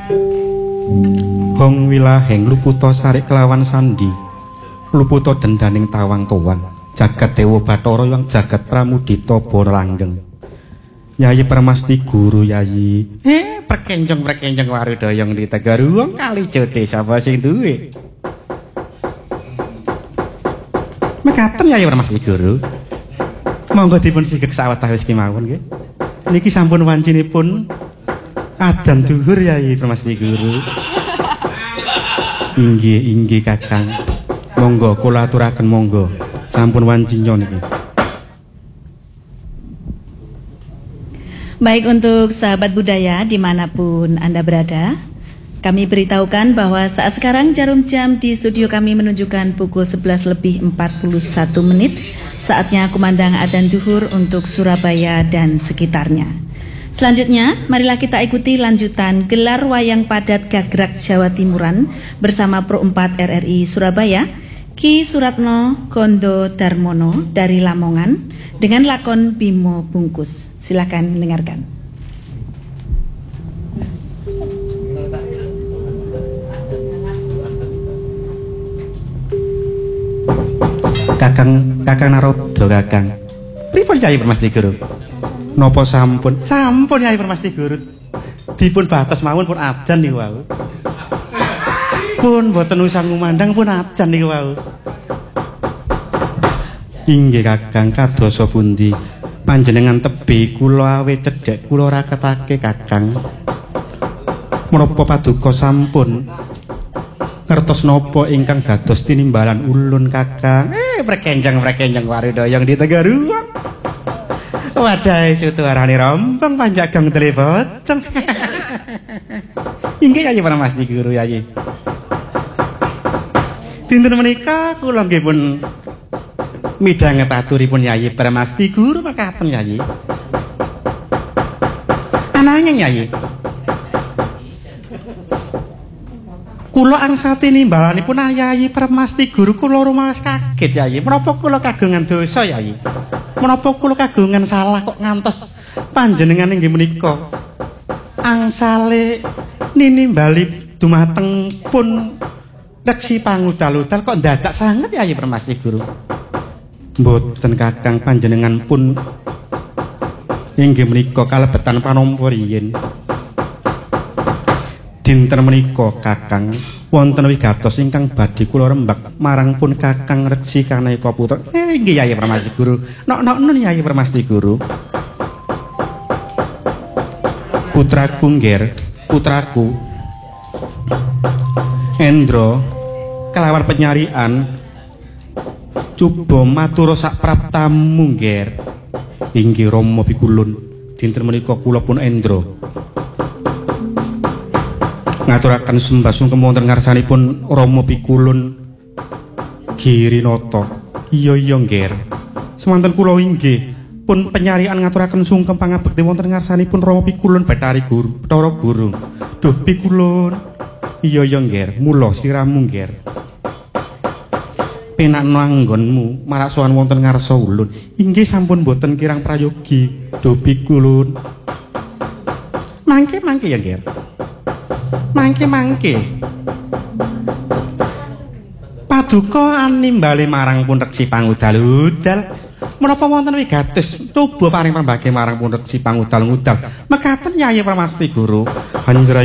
Hong wilaheng luputa sarik kelawan sandi luputa dendaning tawang towang jagat dewa Bathara yang jagat pramudita bolanggeng Yayi Permasti Guru Yayi perkenjong warudayang di Tegaruang kali jodhe sapa sing duwe mekaten Yayi Permasti Guru monggo dipun sigek sawetawis kemawon nggih niki sampun wancinipun adan dhuwur Yayi Permasti Guru inggih Kakang monggo kula aturaken monggo sampun wancinya niki. Baik untuk sahabat budaya dimanapun Anda berada, kami beritahukan bahwa saat sekarang jarum jam di studio kami menunjukkan pukul 11:41 menit. Saatnya kumandang adzan zuhur untuk Surabaya dan sekitarnya. Selanjutnya, marilah kita ikuti lanjutan gelar wayang padat Gagrak Jawa Timuran bersama Pro 4 RRI Surabaya, Ki Suratno Gondo Darmono dari Lamongan dengan lakon Bimo Bungkus. Silakan mendengarkan. Kakang Narodo Kakang. Pripun Yayi Permasti Guru? Napa sampun Yayi Permasti Guru dipun batos mawon pun adan niku wau pun boten usah ngumandang pun adan niku wau inggih Kakang kadosa pundi panjenengan tebi kula awe cedhek kula raketake Kakang menapa paduka sampun ngertos napa ingkang dados tinimbalan ulun Kakang prekenjang warudayang di Tegaruang Wadai sutuarane rompong panjagang telebotong. Inggih Yayi Permasti Guru Yayi. Dinten menika kula nggih pun midhanget aturipun Yayi Permasti Guru mekaten Yayi. Ananging Yayi. Kula angsal tinimbalanipun Yayi Permasti Guru kula rumaos kaget Yayi. Menapa kula kagungan dosa Yayi? Menapa kula kagungan salah kok ngantos panjenengan inggih menika angsale ninimbali dumateng pun reksi pangudal-udal kok dadak sanget Yayi Permasti Guru. Mboten Kakang panjenengan pun inggih menika kalebetan panampa riyin. Dinten menika Kakang wonten wigatos ingkang badhe kula rembak marang pun Kakang Reksi Kaneka Putra. Inggih Yayi Permasti Guru. Nok-nok Yayi Permasti Guru. Putraku ngger, putraku Endra kelawan penyarian coba matur sak praptamu ngger. Inggih Rama Pikulun. Dinten menika kula pun Endra ngaturaken sembah sungkem wonten ngarsanipun Rama Pikulun Girinata. Iya nggih. Semanten kula inggih pun penyarian ngaturaken sungkem pangabekti wonten ngarsanipun Rama Pikulun Bathara Guru, Bathara Guru. Duh Pikulun. Iya nggih, mula siramu nggih. Penak nanggonmu marak sowan wonten ngarsa ulun. Inggih sampun boten kirang prayogi. Duh Pikulun. Mangke ya nggih. Mangke paduka animbale marang pun reksi pangudal-udal menapa wonten wigatos tuba paring pambagi marang pun reksi pangudal-udal mekaten Yayi Permasti Guru.